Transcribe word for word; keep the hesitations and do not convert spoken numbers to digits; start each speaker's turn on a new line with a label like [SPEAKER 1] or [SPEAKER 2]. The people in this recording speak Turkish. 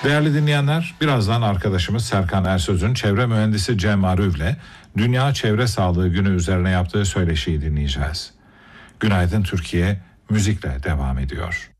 [SPEAKER 1] Değerli dinleyenler, birazdan arkadaşımız Serkan Ersöz'ün çevre mühendisi Cem Arüv'le Dünya Çevre Sağlığı Günü üzerine yaptığı söyleşiyi dinleyeceğiz. Günaydın Türkiye müzikle devam ediyor.